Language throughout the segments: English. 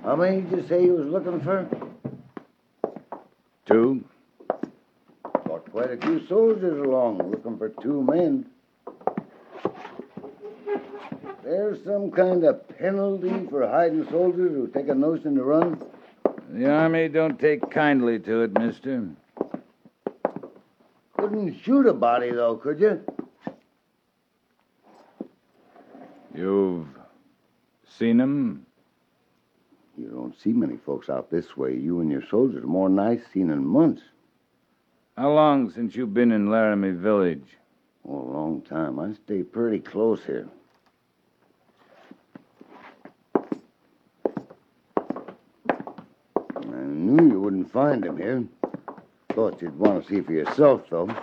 How many did you say you was looking for? 2. Got quite a few soldiers along, looking for 2 men. There's some kind of penalty for hiding soldiers who take a notion to run? The Army don't take kindly to it, mister. Couldn't shoot a body, though, could you? You've seen him? You don't see many folks out this way. You and your soldiers are more than I've seen in months. How long since you've been in Laramie Village? Oh, a long time. I stay pretty close here. I knew you wouldn't find him here. Thought you'd want to see for yourself, though.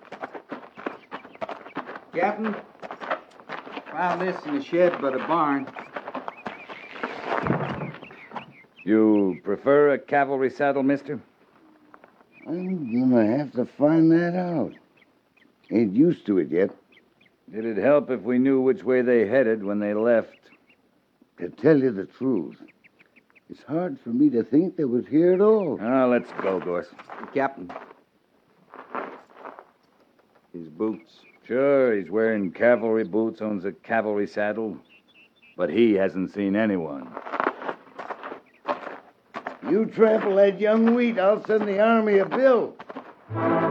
Captain, found this in the shed by the barn. You prefer a cavalry saddle, mister? I'm gonna have to find that out. Ain't used to it yet. It'd help if we knew which way they headed when they left. To tell you the truth, it's hard for me to think they was here at all. Let's go, Gorse. Captain. His boots. Sure, he's wearing cavalry boots, owns a cavalry saddle. But he hasn't seen anyone. You trample that young wheat, I'll send the army a bill.